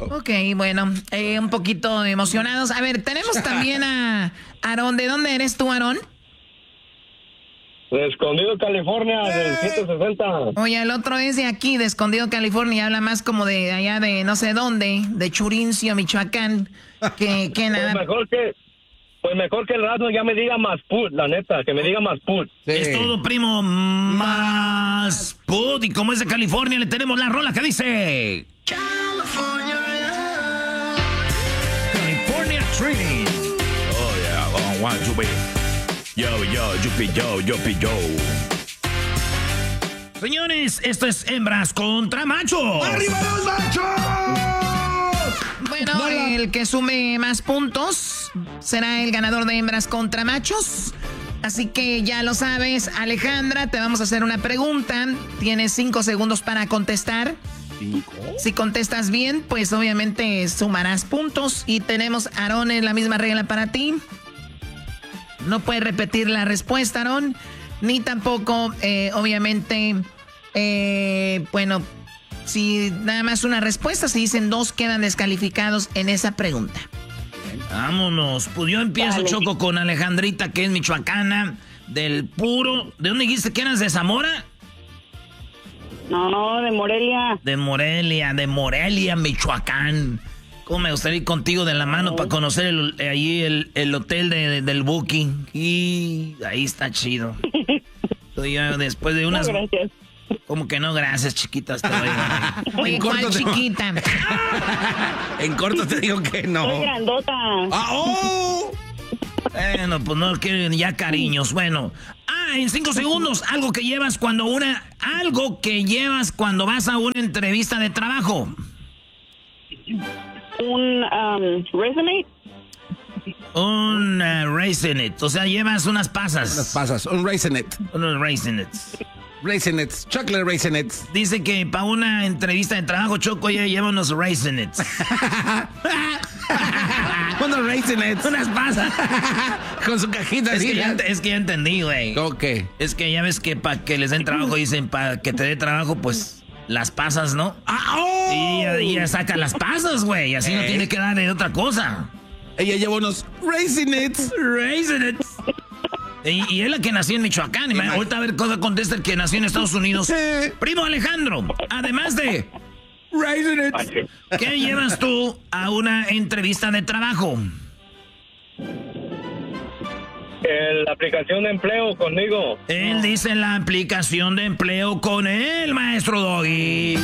Ok, bueno, un poquito emocionados. A ver, tenemos también a Aarón. ¿De dónde eres tú, Aarón? De Escondido, California, del 760. Oye, el otro es de aquí, de Escondido, California. Habla más como de allá de no sé dónde, de Churincio, Michoacán, que nada. Pues mejor que el Erasmo ya me diga más put, la neta, que me diga más put. Sí. Es todo, primo, más put. Y como es de California, le tenemos la rola que dice... California Tree. Oh, yeah, one, two, yo. Señores, esto es hembras contra machos. ¡Arriba los machos! Bueno, el que sume más puntos será el ganador de hembras contra machos. Así que ya lo sabes, Alejandra, te vamos a hacer una pregunta. Tienes 5 segundos para contestar. Si contestas bien, pues obviamente sumarás puntos. Y tenemos, Aarón, la misma regla para ti. No puedes repetir la respuesta, Aarón. Ni tampoco, obviamente, bueno, si nada más una respuesta, si dicen 2, quedan descalificados en esa pregunta. Vámonos. Pues yo empiezo, Choco, con Alejandrita, que es michoacana, del puro... ¿De dónde dijiste que eras? ¿De Zamora? No, de Morelia. De Morelia, Michoacán. ¿Cómo me gustaría ir contigo de la mano para conocer el hotel del Booking? Y ahí está chido. Estoy ya después de unas... No, gracias. ¿Cómo que no? Gracias, chiquitas. Oye, ¿cuál chiquita? En corto te digo que no. Soy grandota. Bueno, pues no quieren ya cariños. Bueno. En 5 segundos, algo que llevas cuando vas a una entrevista de trabajo. Un resume. Un raisinit. O sea, llevas unas pasas. Unas pasas, un raisinit. Unos raisinets. Raisinets, chocolate raisinets. Dice que para una entrevista de trabajo, Choco ya lleva unos raisinets. Unos raisinets. Unas pasas. Con su cajita. Es que ya entendí, güey. Ok. Es que ya ves que para que les den trabajo, dicen, para que te dé trabajo, pues, las pasas, ¿no? Y ya saca las pasas, güey. Así no tiene que darle otra cosa. Ella lleva unos raisinets. Y es la que nació en Michoacán. Ahorita a ver cómo contesta el que nació en Estados Unidos. Primo Alejandro, además de raisinets, ¿qué llevas tú a una entrevista de trabajo? La aplicación de empleo conmigo. Él dice la aplicación de empleo con él, maestro Doggy.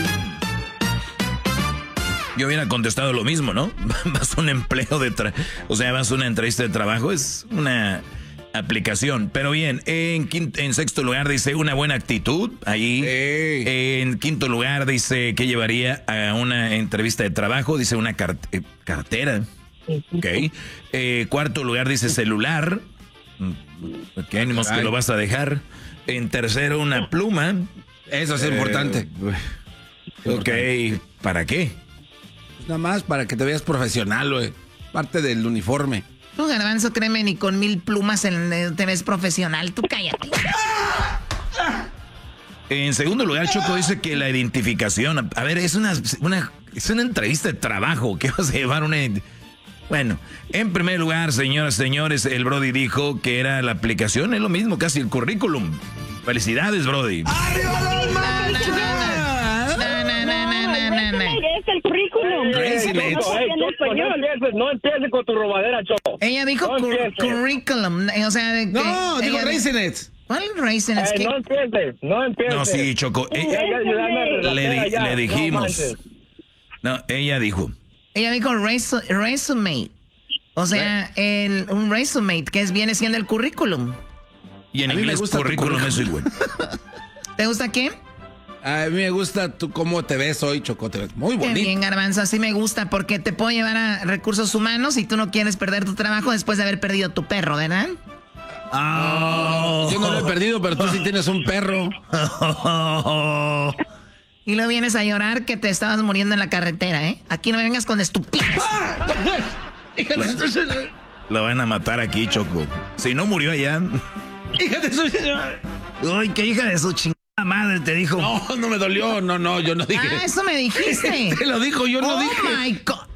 Yo hubiera contestado lo mismo, ¿no? Vas a un empleo o sea, vas a una entrevista de trabajo, es una aplicación. Pero bien, en sexto lugar dice una buena actitud. Ahí. En quinto lugar dice que llevaría a una entrevista de trabajo. Dice una cartera. Ok. Cuarto lugar dice celular. ¿Qué ánimos que lo vas a dejar? En tercero, una pluma. Eso es importante. Ok. ¿Para qué? Pues nada más para que te veas profesional, güey. Parte del uniforme. Tú, Garbanzo, créeme, ni con 1000 plumas te ves profesional. Tú cállate. En segundo lugar, Choco dice que la identificación... A ver, es una entrevista de trabajo. ¿Qué vas a llevar Bueno, en primer lugar, señoras y señores, el Brody dijo que era la aplicación. Es lo mismo, casi el currículum. Felicidades, Brody. ¡Arriba los machos! Es el currículum. No empieces con tu robadera, Choco. Ella dijo currículum. O sea, no, digo raisinets. ¿Cuál raisinets? No empieces. No, sí, Choco. Le dijimos. No, ella dijo. Ella dijo resume. O sea, un resume, que viene siendo el currículum. Y en inglés currículum es igual. ¿Te gusta qué? A mí me gusta cómo te ves hoy, Choco. Te ves muy bonito. Qué bien, Garbanzo. Así me gusta porque te puedo llevar a recursos humanos y tú no quieres perder tu trabajo después de haber perdido tu perro, ¿verdad? Yo no lo he perdido, pero tú sí tienes un perro. Y luego vienes a llorar que te estabas muriendo en la carretera, ¿eh? Aquí no me vengas con estupidez. Lo van a matar aquí, Choco. Si no murió allá. Hija de su... Ay, qué hija de su chingada madre te dijo. No, no me dolió. No, yo no dije. Ah, eso me dijiste. Te lo dijo, yo no dije. Oh, my God.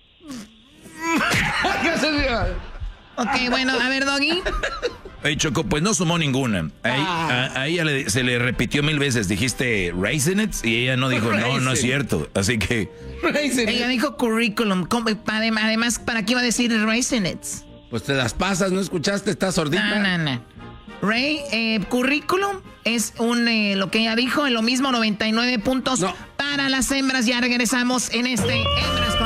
Ok, bueno, a ver, Doggy. Hey, Choco, pues no sumó ninguna. A ella se le repitió 1000 veces. Dijiste Raisinets y ella no dijo, no es cierto. Así que... Ella dijo curriculum. Además, ¿para qué iba a decir Raisinets? Pues te las pasas, ¿no escuchaste? ¿Estás sordita? No. Curriculum es lo que ella dijo, en lo mismo 99 puntos para las hembras. Ya regresamos en Hembras